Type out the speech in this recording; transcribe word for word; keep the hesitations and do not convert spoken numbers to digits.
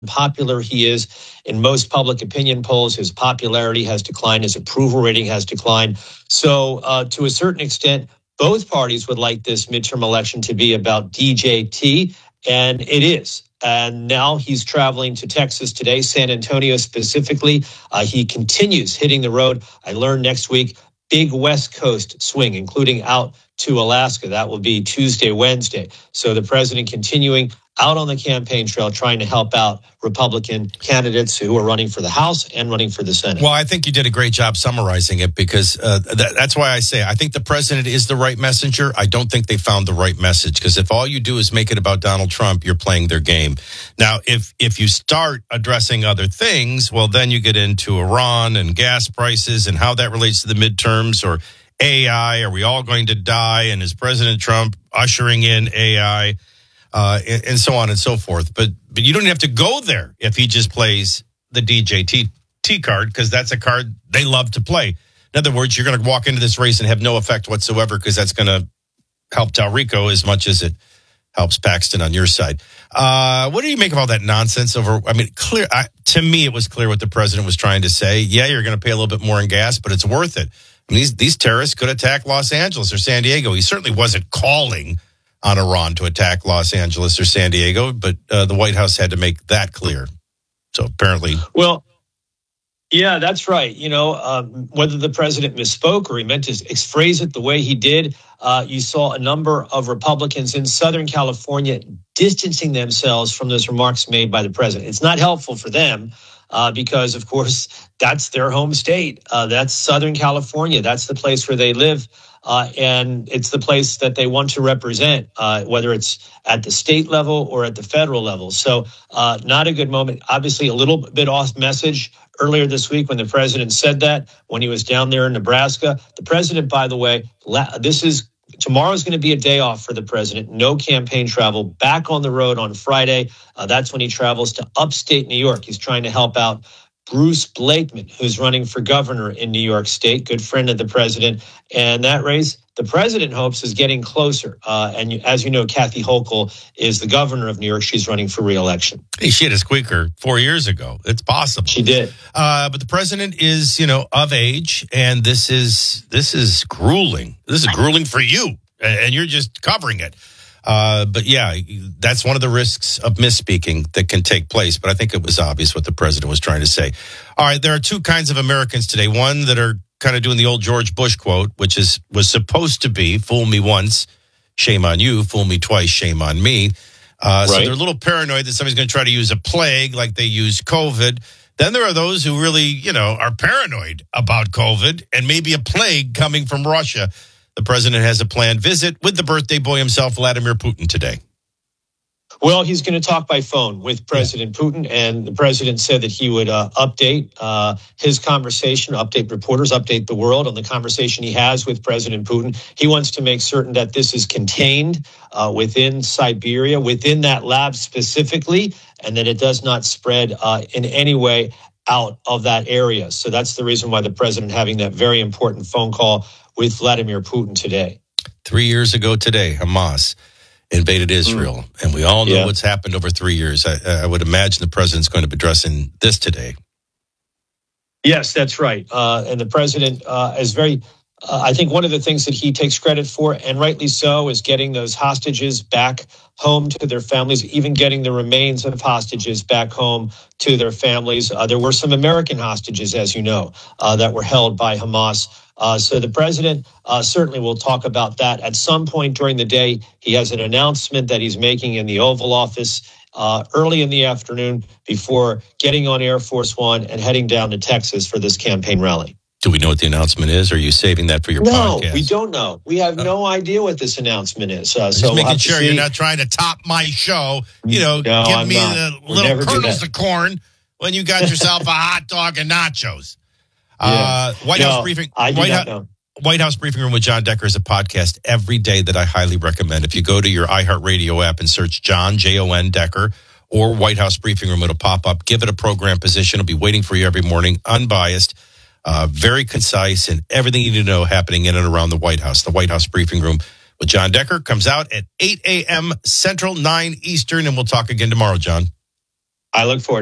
popular he is in most public opinion polls. His popularity has declined. His approval rating has declined. So uh, to a certain extent, both parties would like this midterm election to be about D J T, and it is. And now he's traveling to Texas today, San Antonio specifically. Uh, he continues hitting the road. I learned next week, big West Coast swing, including out to Alaska. That will be Tuesday, Wednesday. So the president continuing out on the campaign trail, trying to help out Republican candidates who are running for the House and running for the Senate. Well, I think you did a great job summarizing it, because uh, that, that's why I say I think the president is the right messenger. I don't think they found the right message, because if all you do is make it about Donald Trump, you're playing their game. Now, if if you start addressing other things, well, then you get into Iran and gas prices and how that relates to the midterms, or A I. Are we all going to die? And is President Trump ushering in A I? Uh, and, and so on and so forth. But but you don't have to go there if he just plays the D J T T card, because that's a card they love to play. In other words, you're going to walk into this race and have no effect whatsoever, because that's going to help Talrico as much as it helps Paxton on your side. Uh, what do you make of all that nonsense over? I mean, clear I, to me, it was clear what the president was trying to say. Yeah, you're going to pay a little bit more in gas, but it's worth it. I mean, these these terrorists could attack Los Angeles or San Diego. He certainly wasn't calling on Iran to attack Los Angeles or San Diego, but uh, the White House had to make that clear. So apparently... Well, yeah, that's right. You know, um, whether the president misspoke or he meant to phrase it the way he did, uh, you saw a number of Republicans in Southern California distancing themselves from those remarks made by the president. It's not helpful for them uh, because, of course, that's their home state. Uh, that's Southern California. That's the place where they live. Uh, and it's the place that they want to represent, uh, whether it's at the state level or at the federal level. So uh, not a good moment. Obviously, a little bit off message earlier this week when the president said that, when he was down there in Nebraska. The president, by the way, la- this is tomorrow's going to be a day off for the president. No campaign travel. Back on the road on Friday. Uh, that's when he travels to upstate New York. He's trying to help out Bruce Blakeman, who's running for governor in New York State, good friend of the president. And that race, the president hopes, is getting closer. Uh, and as you know, Kathy Hochul is the governor of New York. She's running for re-election. Hey, she had a squeaker four years ago. It's possible. She did. Uh, but the president is, you know, of age, and this is this is grueling. This is grueling for you, and you're just covering it. Uh, but yeah, that's one of the risks of misspeaking that can take place. But I think it was obvious what the president was trying to say. All right, there are two kinds of Americans today. One that are kind of doing the old George Bush quote, which is was supposed to be, fool me once, shame on you, fool me twice, shame on me. Uh, right. So they're a little paranoid that somebody's going to try to use a plague like they used COVID. Then there are those who really, you know, are paranoid about COVID and maybe a plague coming from Russia. The president has a planned visit with the birthday boy himself, Vladimir Putin, today. Well, he's going to talk by phone with President yeah. Putin, and the president said that he would uh, update uh, his conversation, update reporters, update the world on the conversation he has with President Putin. He wants to make certain that this is contained uh, within Siberia, within that lab specifically, and that it does not spread uh, in any way out of that area. So that's the reason why the president having that very important phone call with Vladimir Putin today. Three years ago today, Hamas invaded Israel, mm. and we all know yeah. what's happened over three years. I, I would imagine the president's going to be addressing this today. Yes, that's right. Uh, and the president uh, is very, uh, I think one of the things that he takes credit for, and rightly so, is getting those hostages back home to their families, even getting the remains of hostages back home to their families. Uh, there were some American hostages, as you know, uh, that were held by Hamas. Uh, so the president uh, certainly will talk about that at some point during the day. He has an announcement that he's making in the Oval Office uh, early in the afternoon before getting on Air Force One and heading down to Texas for this campaign rally. Do we know what the announcement is? Or are you saving that for your no, podcast? No, we don't know. We have uh, no idea what this announcement is. Uh, so just making we'll sure you're not trying to top my show. You know, no, give I'm me not. the We'll little kernels of corn when you got yourself a hot dog and nachos. Yeah. Uh, White no, House briefing. I do White, not Ho- know. White House Briefing Room with John Decker is a podcast every day that I highly recommend. If you go to your iHeartRadio app and search John, J O N, Decker, or White House Briefing Room, it'll pop up. Give it a program position. It'll be waiting for you every morning, unbiased, uh, very concise, and everything you need to know happening in and around the White House. The White House Briefing Room with John Decker comes out at eight a.m. Central, nine Eastern, and we'll talk again tomorrow, John. I look forward